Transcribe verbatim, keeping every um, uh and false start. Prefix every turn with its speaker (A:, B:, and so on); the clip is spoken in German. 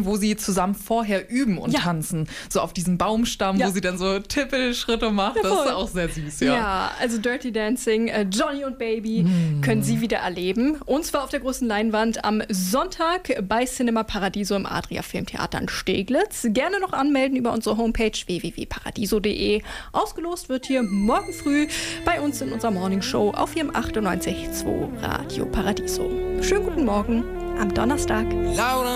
A: wo sie zusammen vorher üben und
B: Ja.
A: tanzen. So auf diesem Baumstamm,
B: Ja.
A: wo sie dann so Tippelschritte macht.
B: Ja,
A: Das ist
B: voll.
A: auch sehr süß, ja.
B: Ja, also Dirty Dancing, äh, Johnny und Baby können Sie wieder erleben. Und zwar auf der großen Leinwand am Sonntag bei Cinema Paradiso im Adria Filmtheater in Steglitz. Gerne noch anmelden über unsere Homepage w w w punkt paradiso punkt de. Ausgelost wird hier morgen früh bei uns in unserer Morningshow auf Ihrem achtundneunzig Komma zwei Radio Paradiso. Schönen guten Morgen am Donnerstag.
C: Laura